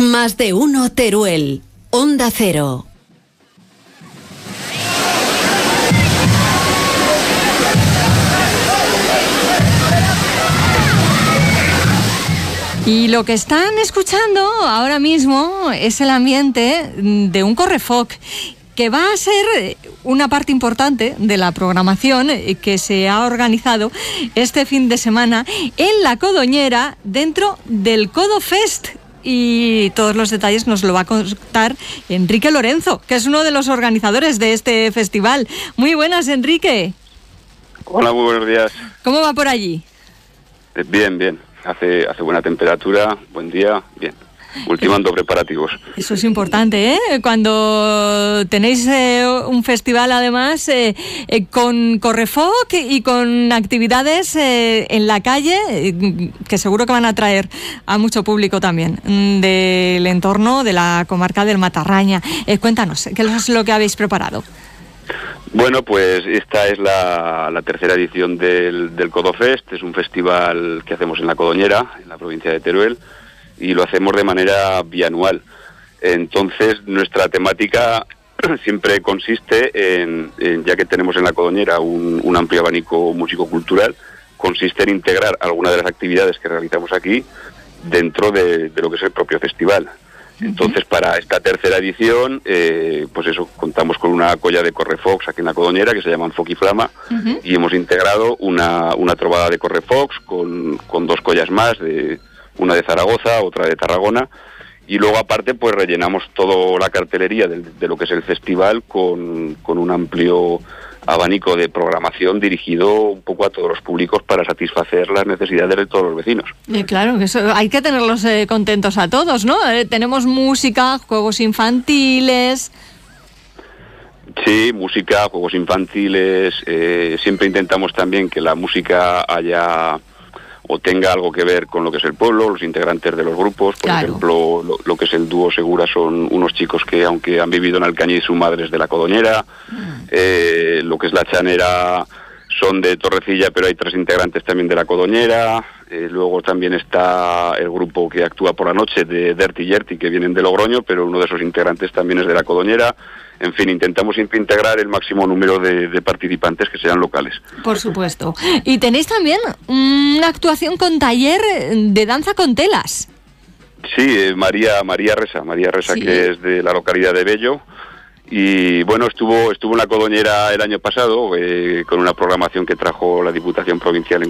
Más de uno Teruel. Onda Cero. Y lo que están escuchando ahora mismo es el ambiente de un correfoc, que va a ser una parte importante de la programación que se ha organizado este fin de semana en La Codoñera, dentro del Codofest. Y todos los detalles nos lo va a contar Enrique Lorenzo, que es uno de los organizadores de este festival. Muy buenas, Enrique. Hola, muy buenos días. ¿Cómo va por allí? Bien, bien. Hace buena temperatura, buen día, bien. Ultimando preparativos. Eso es importante, ¿eh? Cuando tenéis un festival, además, con correfoc y con actividades en la calle, que seguro que van a atraer a mucho público también, del entorno de la comarca del Matarraña. Cuéntanos, ¿qué es lo que habéis preparado? Bueno, pues esta es la tercera edición del Codofest. Es un festival que hacemos en La Codoñera, en la provincia de Teruel, y lo hacemos de manera bianual. Entonces, nuestra temática siempre consiste en ya que tenemos en La Codoñera un amplio abanico músico-cultural, consiste en integrar algunas de las actividades que realizamos aquí dentro de lo que es el propio festival. Entonces, para esta tercera edición, pues eso, contamos con una colla de correfocs aquí en La Codoñera que se llaman Foc y Flama, y hemos integrado una trovada de correfocs con dos collas más, una de Zaragoza, otra de Tarragona, y luego aparte pues rellenamos toda la cartelería de lo que es el festival con un amplio abanico de programación dirigido un poco a todos los públicos para satisfacer las necesidades de todos los vecinos. Claro, que eso, hay que tenerlos contentos a todos, ¿no? Tenemos música, juegos infantiles. Sí, música, juegos infantiles, siempre intentamos también que la música haya o tenga algo que ver con lo que es el pueblo, los integrantes de los grupos. Por ejemplo, lo que es el dúo Segura son unos chicos que, aunque han vivido en Alcañiz, su madre es de La Codoñera. Lo que es la chanera son de Torrecilla, pero hay 3 integrantes también de La Codoñera. Luego también está el grupo que actúa por la noche de Dirty Yerty, que vienen de Logroño, pero uno de esos integrantes también es de La Codoñera. En fin, intentamos siempre integrar el máximo número de participantes que sean locales. Por supuesto. Y tenéis también una actuación con taller de danza con telas. Sí, María Resa, sí, que es de la localidad de Bello. Y bueno, estuvo en La Codoñera el año pasado con una programación que trajo la Diputación Provincial